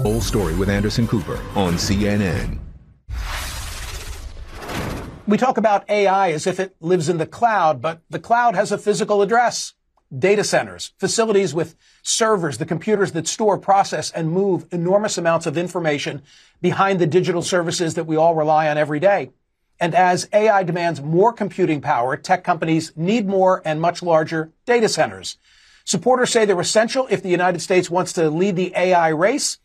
Whole story with Anderson Cooper on CNN. We talk about AI as if it lives in the cloud, but the cloud has a physical address. Data centers, facilities with servers, the computers that store, process, and move enormous amounts of information behind the digital services that we all rely on every day. And as AI demands more computing power, tech companies need more and much larger data centers. Supporters say they're essential if the United States wants to lead the AI race